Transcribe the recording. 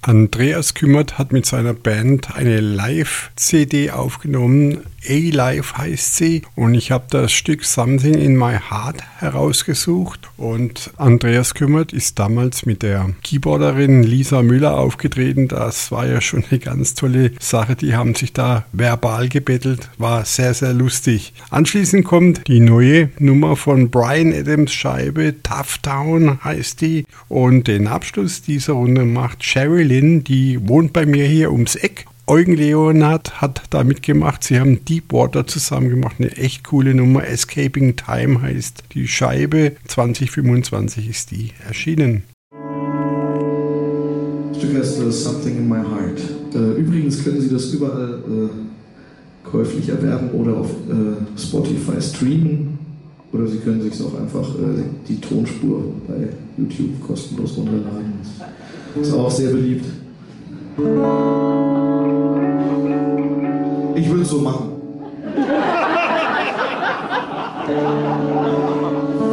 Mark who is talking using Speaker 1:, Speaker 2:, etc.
Speaker 1: Andreas Kümmert hat mit seiner Band eine Live-CD aufgenommen. A-Live heißt sie. Und ich habe das Stück Something in My Heart herausgesucht. Und Andreas Kümmert ist damals mit der Keyboarderin Lisa Müller aufgetreten. Das war ja schon eine ganz tolle Sache. Die haben sich da verbal gebettelt. War sehr, sehr lustig. Anschließend kommt die neue Nummer von Bryan Adams Scheibe. Tough Town heißt die. Und den Abschluss dieser Runde macht Sherry Lynn, die wohnt bei mir hier ums Eck. Eugen Leonard hat da mitgemacht. Sie haben Deepwater zusammen gemacht. Eine echt coole Nummer. Escaping Time heißt die Scheibe. 2025 ist die erschienen.
Speaker 2: Das Stück heißt Something in My Heart. Übrigens können Sie das überall käuflich erwerben oder auf Spotify streamen. Oder Sie können sich auch einfach die Tonspur bei YouTube kostenlos runterladen. Ist auch sehr beliebt. Ich will es so machen.